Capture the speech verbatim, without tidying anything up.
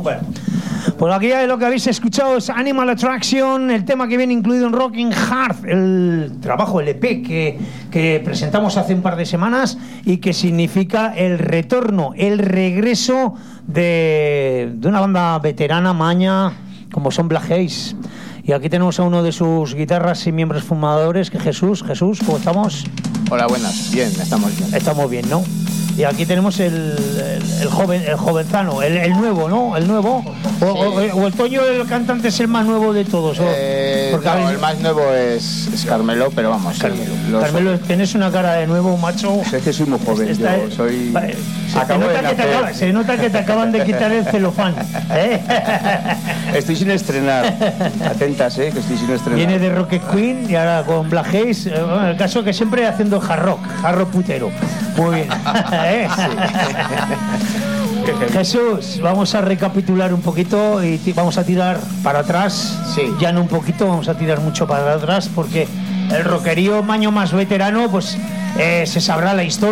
Bueno, pues aquí lo que habéis escuchado es Animal Attraction, el tema que viene incluido en Rocking Heart, el trabajo, el E P que, que presentamos hace un par de semanas y que significa el retorno, el regreso de, de una banda veterana, maña, como son Black Haze. Y aquí tenemos a uno de sus guitarras y miembros fundadores, que Jesús. Jesús, ¿cómo estamos? Hola, buenas. Bien, estamos bien. Estamos bien, ¿no? Y aquí tenemos el, el, el joven, el jovenzano, el, el nuevo, ¿no? El nuevo. O, sí. o, o el Toño, el cantante, es el más nuevo de todos. Eh, porque no, el más nuevo es, es Carmelo, pero vamos. Carmelo, los... Carmelo, tienes una cara de nuevo, macho. Es que soy muy joven, Está, yo soy... Vale, se, te nota que te acaba, se nota que te acaban de quitar el celofán. ¿eh? Estoy sin estrenar. Atentas, ¿eh? Que estoy sin estrenar. Viene de Rocket Queen y ahora con Black Haze. Eh, bueno, el caso es que siempre haciendo hard rock, hard rock putero. Muy bien. ¿eh? Jesús, vamos a recapitular un poquito y t- vamos a tirar para atrás. Sí. Ya no un poquito, vamos a tirar mucho para atrás porque el rockerío maño más veterano, pues eh, se sabrá la historia.